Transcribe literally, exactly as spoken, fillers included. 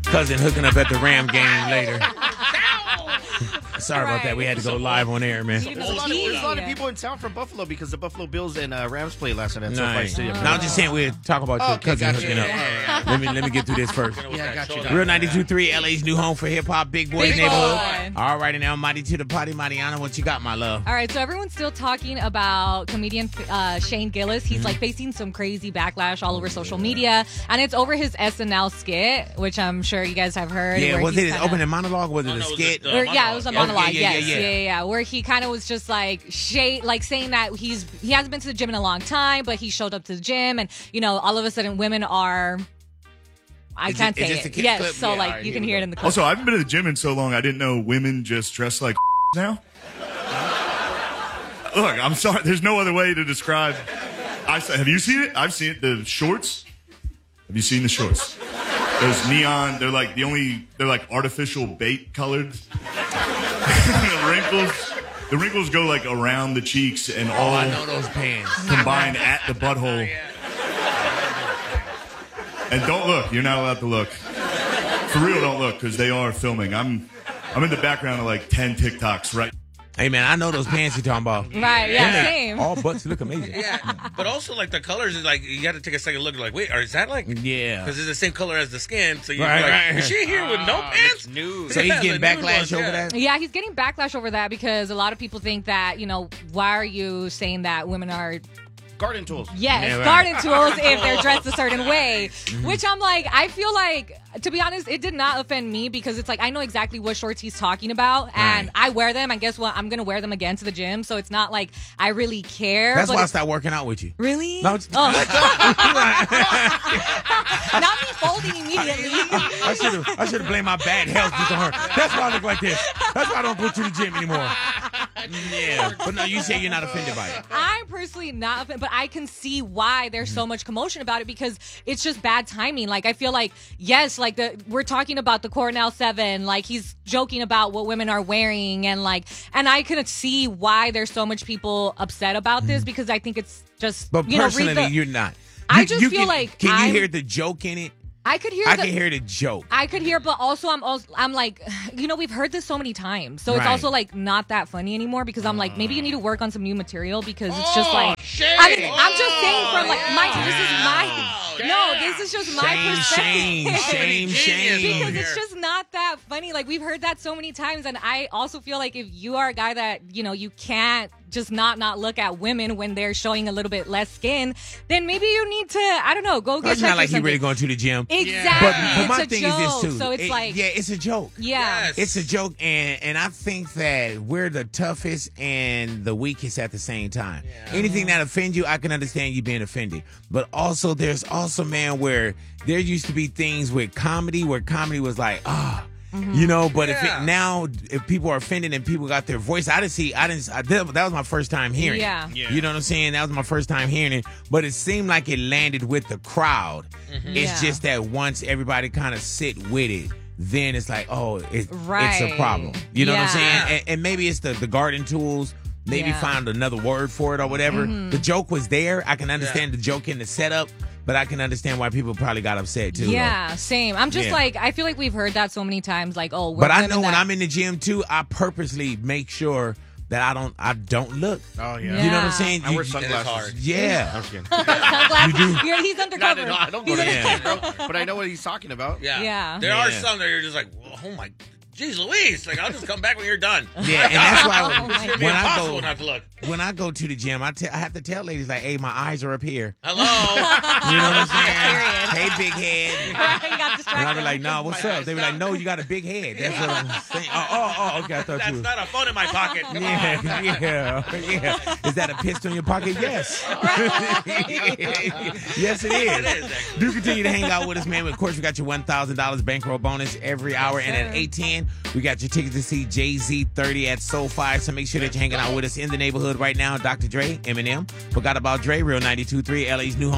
cousin hooking up at the Ram game later. Sorry about that. We had to go live on air, man. There's a, lot of, there's a lot of people in town from Buffalo because the Buffalo Bills and uh, Rams played last night at SoFi Stadium. No, I'm just saying we're talking about your Okay, cousin gotcha. hooking up. Yeah, yeah, yeah. Let me let me get through this first. Yeah, I got you. Real ninety-two point three, L A's new home for hip hop, Big Boys Big Neighborhood. Boy. All right, and now Mighty to the Potty, Mariana, what you got, my love? All right, so everyone's still talking about comedian uh, Shane Gillis. He's Mm-hmm. like facing some crazy backlash all over social media, and it's over his S N L skit, which I'm sure you guys have heard. Yeah, where was he's it his kinda- opening monologue? Was it Oh, a no, it was skit? a- Or, yeah, it was a Yeah, monologue. yeah, yeah, yes, yeah. yeah, yeah, yeah. Where he kind of was just like shade, like saying that he's he hasn't been to the gym in a long time, but he showed up to the gym, and you know, all of a sudden, women are. I Is can't it- is say this the it. kid Yes, clip? so Yeah, like all right, you here can we hear go. it in the clip. Also, I haven't been to the gym in so long, I didn't know women just dress like now. Look, I'm sorry. There's no other way to describe. I saw- have you seen it? I've seen it. The shorts. Have you seen the shorts? Those neon. They're like the only. They're like artificial bait colored. The wrinkles. The wrinkles go like around the cheeks and all Oh, I know those pants. combined at the butthole. And don't look. You're not allowed to look. For real, don't look because they are filming. I'm. I'm in the background of like ten TikToks right. Hey, man, I know those pants you're talking about. Right, yeah, Them same. All butts look amazing. Yeah, but also like the colors is like you got to take a second look. Like, wait, or is that like? Yeah. Because it's the same color as the skin. So you're Right, like, right. is she here with no Ah, pants? it's nude. So he's Yeah, getting the nude backlash ones, over yeah. that? Yeah, he's getting backlash over that because a lot of people think that, you know, why are you saying that women are, Garden tools. yes, Yeah, right. garden tools if they're dressed a certain way? Which I'm like, I feel like, to be honest, it did not offend me because it's like, I know exactly what shorts he's talking about and Right. I wear them and guess what? I'm going to wear them again to the gym. So it's not like I really care. That's but why I it's- stopped working out with you. Really? No, it's- Oh. Not me folding immediately. I should have I should have blamed my bad health just on her. That's why I look like this. That's why I don't go to the gym anymore. Yeah. But no, you say you're not offended by it. I'm personally not offended, but I can see why there's so much commotion about it because it's just bad timing. Like, I feel like, yes, like the we're talking about the Cornell Seven, like he's joking about what women are wearing, and like, and I can see why there's so much people upset about this because I think it's just, But you know, personally, read the, you're not. I You- just you feel can- like Can I'm- you hear the joke in it? I could hear I the, can hear the joke. I could hear, but also I'm also I'm like, you know, we've heard this so many times, so it's Right. also like not that funny anymore because I'm like, maybe you need to work on some new material because it's just like, shame. I mean, I'm just saying from like my, this is my, Wow. no, this is just my Shame, perspective. shame, shame, Genius shame. Because over it's here. just not that funny. Like we've heard that so many times, and I also feel like if you are a guy that you know you can't just not not look at women when they're showing a little bit less skin, then maybe you need to I don't know go get It's checked not or like he something. really going to the gym. Exactly. But, but it's my a thing joke. is this too. So it's It- like yeah, it's a joke. yeah. Yes. It's a joke, and and I think that we're the toughest and the weakest at the same time. Anything that offends you, I can understand you being offended. But also, there's also, man, where there used to be things with comedy where comedy was like, ah. You know, but if Yeah. it now, if people are offended and people got their voice, I didn't see, I didn't, I, that was my first time hearing Yeah. it. Yeah. You know what I'm saying? That was my first time hearing it, but it seemed like it landed with the crowd. It's Yeah. just that once everybody kind of sit with it, then it's like, oh, it, it's a Right. problem. You know what I'm Yeah. saying? And, and maybe it's the, the garden tools. Maybe Yeah. find another word for it or whatever. The joke was there. I can understand the joke in the setup, but I can understand why people probably got upset too. though. Yeah, same. I'm just Yeah. like, I feel like we've heard that so many times. Like, oh, we're But I women know when that- I'm in the gym too, I purposely make sure that I don't I don't look. Oh, yeah. You know what Yeah. I'm saying? I You- wear you- sunglasses. hard. Yeah. I'm just kidding. sunglasses. You're, he's No, undercover. no, no, I don't go He's to the undercover. gym, bro, but I know what he's talking about. Yeah. Yeah. There are Yeah. some that you're just like, oh my, geez Louise. Like, I'll just come back when you're done. Yeah, and that's why Oh, when, my It'd be when I impossible go not to look. when I go to the gym, I, te- I have to tell ladies like, "Hey, my eyes are up here." Hello. You know what I'm saying? Period. Hey, big head. you got And I'd distracted. be like, "Nah, what's up?" They be like, "No, you got a big head." That's what I'm saying. Oh, oh, oh okay. I thought That's you. not a phone in my pocket. Come on. Yeah, yeah, yeah. Is that a pistol in your pocket? Yes. Yes, it is. It is, actually. Do continue to hang out with us, man. Of course, we got your one thousand dollars bankroll bonus every hour. And at eight ten, we got your tickets to see Jay-Z thirty at SoFi. So make sure that you're hanging out with us in the neighborhood right now. Doctor Dre, Eminem. Forgot about Dre, Real ninety-two point three, L A's new home.